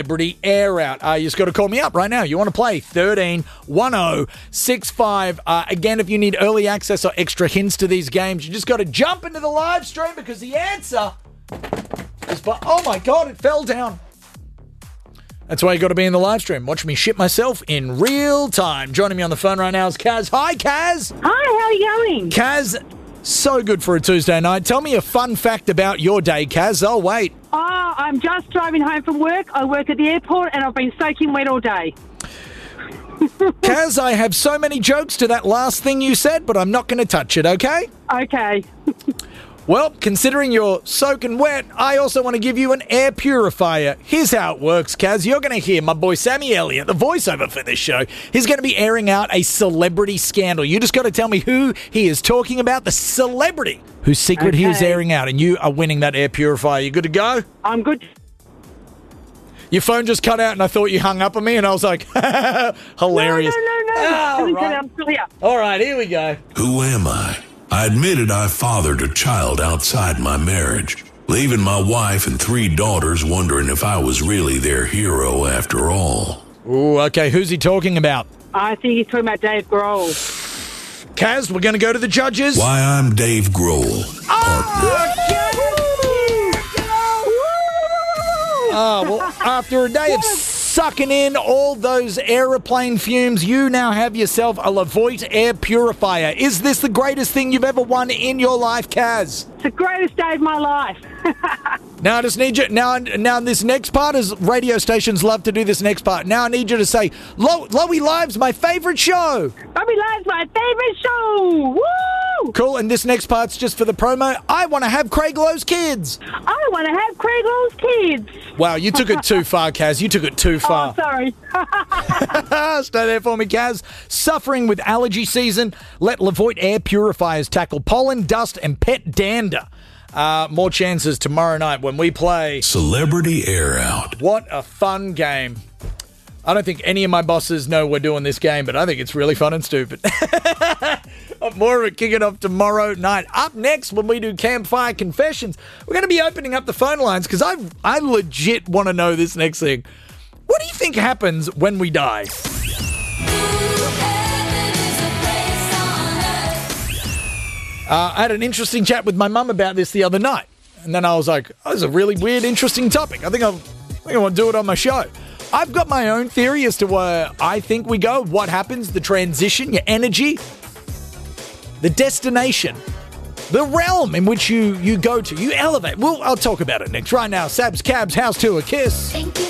Celebrity Air Out. You just got to call me up right now. You want to play 13 10 65. Again, if you need early access or extra hints to these games, you just got to jump into the live stream because the answer is oh my God, it fell down. That's why you got to be in the live stream. Watch me shit myself in real time. Joining me on the phone right now is Kaz. Hi, Kaz. Hi, how are you going? Kaz, so good for a Tuesday night. Tell me a fun fact about your day, Kaz. I'll wait. Oh, I'm just driving home from work. I work at the airport and I've been soaking wet all day. Kaz, I have so many jokes to that last thing you said, but I'm not going to touch it, okay? Okay. Well, considering you're soaking wet, I also want to give you an air purifier. Here's how it works, Kaz. You're going to hear my boy Sammy Elliott, the voiceover for this show. He's going to be airing out a celebrity scandal. You just got to tell me who he is talking about, the celebrity whose secret he is airing out, and you are winning that air purifier. You good to go? I'm good. Your phone just cut out and I thought you hung up on me and I was like, hilarious. No. Oh, right. I'm still here. All right, here we go. Who am I? I admitted I fathered a child outside my marriage, leaving my wife and 3 daughters wondering if I was really their hero after all. Ooh, okay, who's he talking about? I think he's talking about Dave Grohl. Kaz, we're going to go to the judges. Why, I'm Dave Grohl, partner. Well, after a day of sucking in all those aeroplane fumes, you now have yourself a Levoit air purifier. Is this the greatest thing you've ever won in your life, Kaz? It's the greatest day of my life. Now I just need you. Now this next part is radio stations love to do this next part. Now I need you to say, Lowy Live's my favorite show. Lowy Live's my favorite show. Woo! Cool. And this next part's just for the promo. I want to have Craig Lowe's kids. I want to have Craig Lowe's kids. Wow, you took it too far, Kaz. You took it too far. Oh, sorry. Stay there for me, Kaz. Suffering with allergy season? Let Levoit air purifiers tackle pollen, dust, and pet dander. More chances tomorrow night when we play Celebrity Air Out. What a fun game. I don't think any of my bosses know we're doing this game, but I think it's really fun and stupid. More of it kicking off tomorrow night. Up next, when we do Campfire Confessions, we're going to be opening up the phone lines because I legit want to know this next thing. What do you think happens when we die? I had an interesting chat with my mum about this the other night. And then I was like, oh, this is a really weird, interesting topic. I think I want to do it on my show. I've got my own theory as to where I think we go, what happens, the transition, your energy, the destination, the realm in which you go to, you elevate. I'll talk about it next. Right now, Sabs Cabs, House to a Kiss. Thank you